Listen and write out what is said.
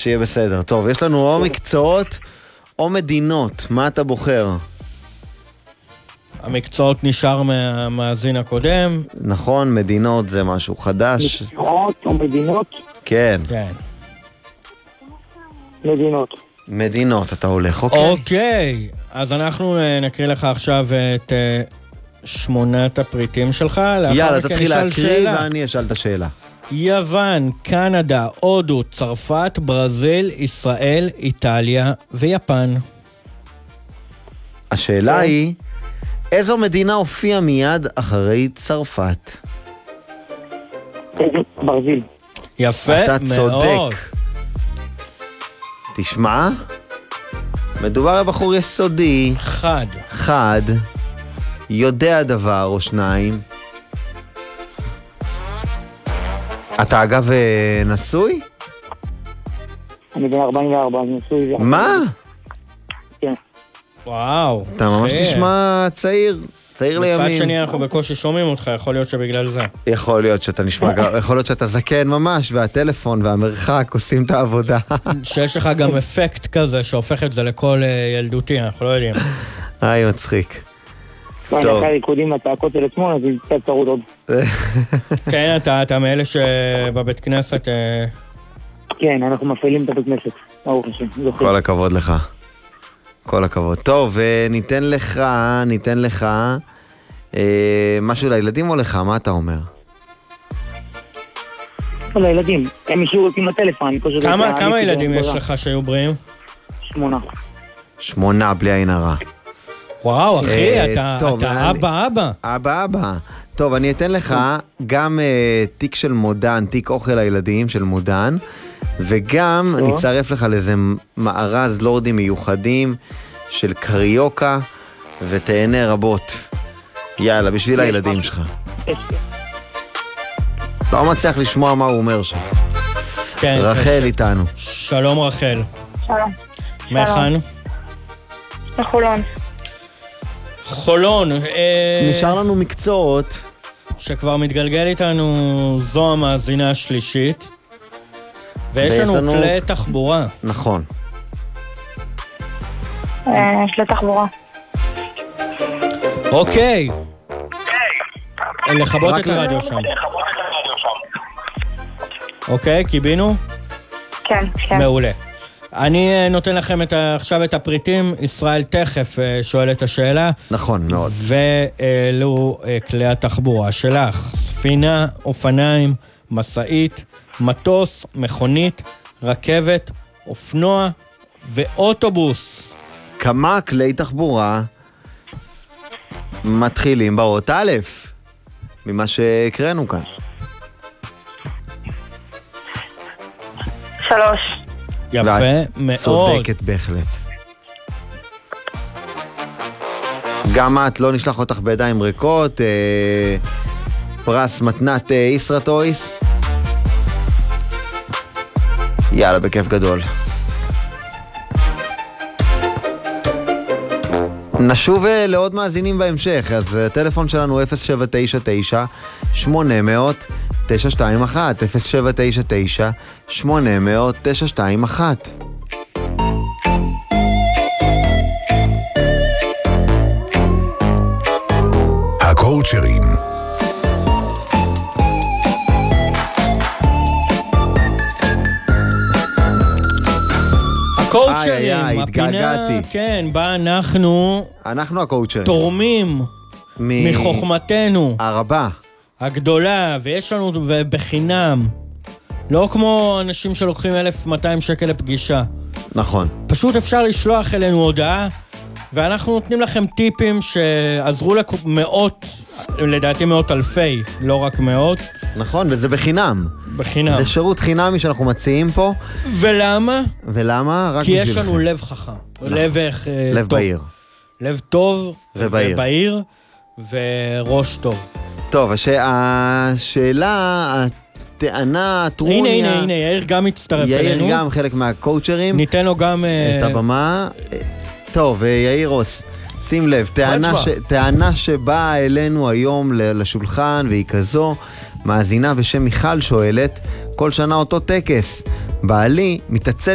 שיהיה בסדר. טוב, יש לנו או מקצועות או מדינות. מה אתה בוחר? המקצועות נשאר מהמאזין הקודם. נכון, מדינות זה משהו חדש. מקצועות או מדינות? כן. כן. מדינות. מדינות, אתה הולך, אוקיי? אוקיי, אז אנחנו נקריא לך עכשיו את 8 הפריטים שלך. יאללה, תתחיל להקריא ואני אשאל את השאלה. יוון, קנדה, הודו, צרפת, ברזיל, ישראל, איטליה ויפן. השאלה היא, איזו מדינה הופיעה מיד אחרי צרפת? ברזיל. יפה מאוד. אתה צודק. תשמע, מדובר בבחור יסודי. חד. יודע דבר או שניים. אתה אגב נשוי? אני בן 44, אני נשוי. מה? כן. וואו. אתה ממש תשמע צעיר לימים. מצד שני אנחנו בקושי שומעים אותך, יכול להיות שבגלל זה. יכול להיות שאתה נשמע, יכול להיות שאתה זקן ממש, והטלפון והמרחק עושים את העבודה. שיש לך גם אפקט כזה שהופך את זה לכל ילדותי, אנחנו לא יודעים. מצחיק. טוב. אני אחרי ריקודים מהצעקות של עצמו, אז זה קצת צרוד עוד. כן, אתה מאלה שבבית כנסת... כן, אנחנו מפעילים את הבית כנסת. ברוך השם. כל הכבוד לך. כל הכבוד. טוב, ניתן לך משהו לילדים או לך? מה אתה אומר? לילדים. הם אישרו אותי עם הטלפון. כמה ילדים יש לך שהיו בריאים? 8. 8 בלי עין הרע. וואו, אחי, אתה אבא. טוב, אני אתן לך גם תיק של מודן, תיק אוכל לילדים של מודן, וגם אני אצרף לך לאיזה מארז לורדים מיוחדים של קריוקה, ותהנה רבות. יאללה, בשביל הילדים שלך. לא מצליח לשמוע מה הוא אומר שם. רחל איתנו. שלום רחל. שלום. מהיכן? מחולון. חולון. נשאר לנו מקצועות. שכבר מתגלגל איתנו זו המאזינה השלישית. ויש לנו כלי תחבורה. נכון. כלי תחבורה. אוקיי. לכבות את הרדיו שם. אוקיי, קיבינו? כן. מעולה. אני נותן לכם עכשיו את הפריטים. ישראל תכף שואל את השאלה. נכון, מאוד. ואלו כלי התחבורה שלך. ספינה, אופניים, מסעית, מטוס, מכונית, רכבת, אופנוע ואוטובוס. כמה כלי תחבורה מתחילים באות א' ממה שהקראנו כאן? 3. יפה מאוד. צודקת בהחלט. גם את, לא נשלח אותך בידיים ריקות. פרס מתנת ישראטויס. יאללה, בכיף גדול. נשוב לעוד מאזינים בהמשך. אז הטלפון שלנו 0799-800-921 0799-800-921. הקואוצ'רים. הקואוצ'רים, הפינה, כן, בה אנחנו הקואוצ'רים. תורמים מחוכמתנו הרבה הגדולה, ויש לנו בחינם, לא כמו אנשים שלוקחים 1,200 שקל לפגישה. נכון. פשוט אפשר לשלוח אלינו הודעה, ואנחנו נותנים לכם טיפים שעזרו למאות, לדעתי מאות אלפי, לא רק מאות. נכון, וזה בחינם. בחינם. זה שירות חינמי שאנחנו מציעים פה. ולמה? רק כי יש לנו לב חכם. לב לב בהיר. לב טוב ובהיר. וראש טוב. טוב, השאלה, הטענה, הטרוניה... הנה, יאיר גם מצטרף אלינו. יאיר גם חלק מהקואוצ'רים. ניתן לו גם... את הבמה. טוב, יאיר רוס, שים לב, טענה שבאה אלינו היום לשולחן, והיא כזו, מאזינה בשם מיכל שואלת, כל שנה אותו טקס. בעלי מתעצל